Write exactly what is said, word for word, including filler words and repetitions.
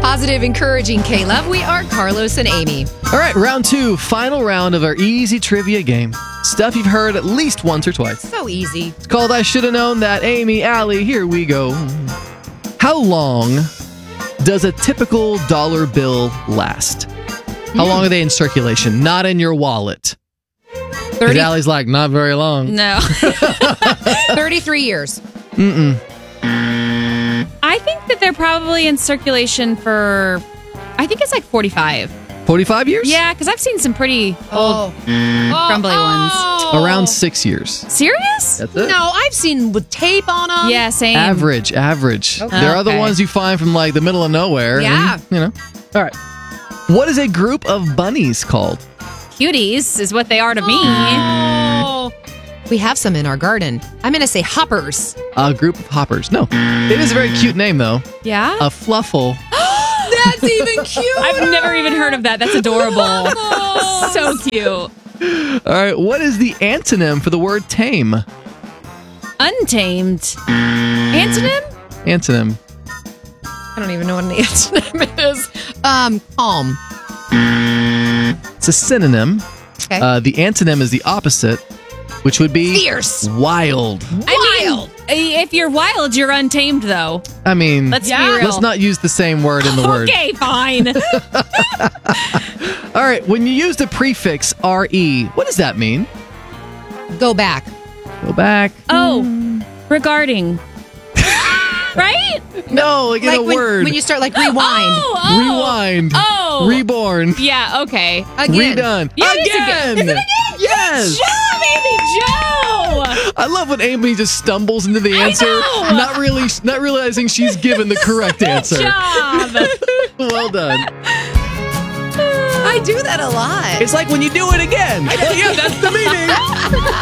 Positive, encouraging K-Love. We are Carlos and Amy. All right, round two, final round of our easy trivia game. Stuff you've heard at least once or twice. So easy. It's called I Should Have Known That. Amy, Allie, here we go. How long does a typical dollar bill last? How long are they in circulation? Not in your wallet. thirty Allie's like, not very long. No. thirty-three years. Mm-mm. I think that they're probably in circulation for, I think it's like forty-five. forty-five years? Yeah, because I've seen some pretty old, Oh. crumbly ones. Around six years. Serious? That's it. No, I've seen with tape on them. Yeah, same. Average, average. Okay. There are the Okay. ones you find from like the middle of nowhere. Yeah. and, you know. All right. What is a group of bunnies called? Cuties is what they are to me. Oh. We have some in our garden. I'm going to say hoppers. A group of hoppers. No. It is a very cute name, though. Yeah? A fluffle. That's even cute. I've never even heard of that. That's adorable. So cute. All right. What is the antonym for the word tame? Untamed. Antonym? Antonym. I don't even know what an antonym is. Um, calm. It's a synonym. Okay. Uh, the antonym is the opposite, which would be Fierce. wild. Wild. I mean, if you're wild, you're untamed, though. I mean, Let's Yeah. be real. let's not use the same word in the word. Okay, fine. All right. When you use the prefix re, what does that mean? Go back. Go back. Oh, regarding. Right? No, like in Like a when, word. when you start like rewind. Oh, oh. Rewind. Oh. Reborn. Yeah, okay. Again. Redone. Yeah, it is again. again. Is it again? Yes. Joe, baby, Joe! I love when Amy just stumbles into the answer, know. not really, not realizing she's given the correct answer. Job. Well done. I do that a lot. It's like when you do it again. Well, yeah, that's the meaning.